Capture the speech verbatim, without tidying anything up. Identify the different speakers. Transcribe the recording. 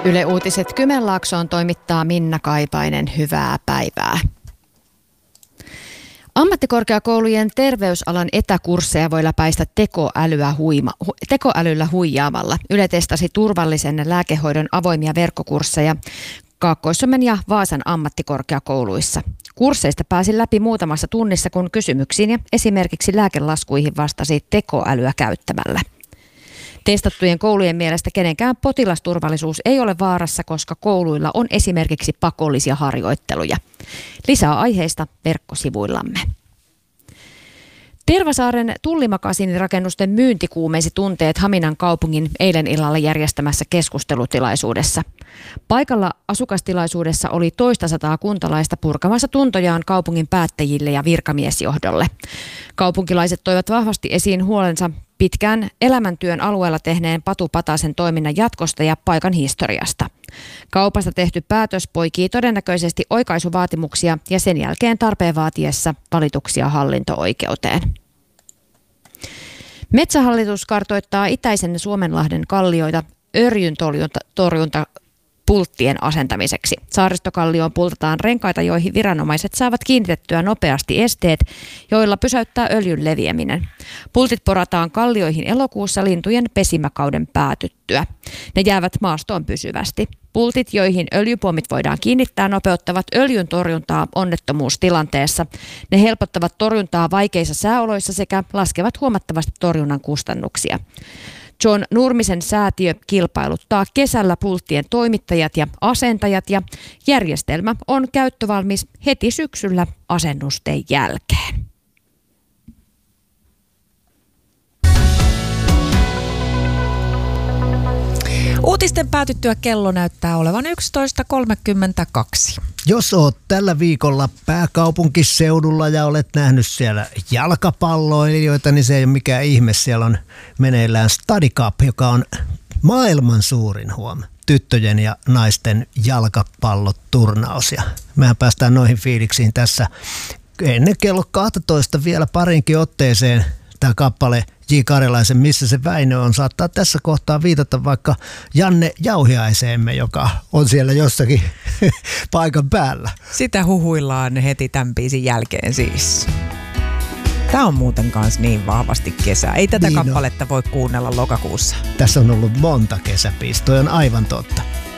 Speaker 1: Yle Uutiset Kymenlaaksoon toimittaa Minna Kaipainen. Hyvää päivää. Ammattikorkeakoulujen terveysalan etäkursseja voi läpäistä tekoälyä huima, hu, tekoälyllä huijaamalla. Yle testasi turvallisen lääkehoidon avoimia verkkokursseja Kaakkois-Suomen ja Vaasan ammattikorkeakouluissa. Kursseista pääsi läpi muutamassa tunnissa, kun kysymyksiin ja esimerkiksi lääkelaskuihin vastasi tekoälyä käyttämällä. Testattujen koulujen mielestä kenenkään potilasturvallisuus ei ole vaarassa, koska kouluilla on esimerkiksi pakollisia harjoitteluja. Lisää aiheista verkkosivuillamme. Tervasaaren tullimakasiinirakennusten myynti kuumeisi tunteet Haminan kaupungin eilen illalla järjestämässä keskustelutilaisuudessa. Paikalla asukastilaisuudessa oli toista sataa kuntalaista purkamassa tuntojaan kaupungin päättäjille ja virkamiesjohdolle. Kaupunkilaiset toivat vahvasti esiin huolensa pitkään elämäntyön alueella tehneen Patu Patasen toiminnan jatkosta ja paikan historiasta. Kaupasta tehty päätös poikii todennäköisesti oikaisuvaatimuksia ja sen jälkeen tarpeen vaatiessa valituksia hallinto-oikeuteen. Metsähallitus kartoittaa itäisen Suomenlahden kallioita öljyntorjunta pulttien asentamiseksi. Saaristokallioon pultataan renkaita, joihin viranomaiset saavat kiinnitettyä nopeasti esteet, joilla pysäyttää öljyn leviäminen. Pultit porataan kallioihin elokuussa lintujen pesimäkauden päätyttyä. Ne jäävät maastoon pysyvästi. Pultit, joihin öljypommit voidaan kiinnittää, nopeuttavat öljyn torjuntaa onnettomuustilanteessa. Ne helpottavat torjuntaa vaikeissa sääoloissa sekä laskevat huomattavasti torjunnan kustannuksia. John Nurmisen säätiö kilpailuttaa kesällä pulttien toimittajat ja asentajat ja järjestelmä on käyttövalmis heti syksyllä asennusten jälkeen.
Speaker 2: Uutisten päätyttyä kello näyttää olevan yksitoista kolmekymmentäkaksi.
Speaker 3: Jos oot tällä viikolla pääkaupunkiseudulla ja olet nähnyt siellä jalkapalloilijoita, niin se ei ole mikään ihme. Siellä on meneillään Study Cup, joka on maailman suurin huom. Tyttöjen ja naisten jalkapalloturnaus. Ja mehän päästään noihin fiiliksiin tässä ennen kello kaksitoista vielä parinkin otteeseen. Tämä kappale J. Karjalaisen Missä se Väinö on saattaa tässä kohtaa viitata vaikka Janne Jauhiaiseemme, joka on siellä jossakin paikan päällä.
Speaker 2: Sitä huhuillaan heti tämän biisin jälkeen siis. Tämä on muuten kanssa niin vahvasti kesä. Ei tätä niin kappaletta on. Voi kuunnella lokakuussa.
Speaker 3: Tässä on ollut monta kesäbiisiä, toi on aivan totta.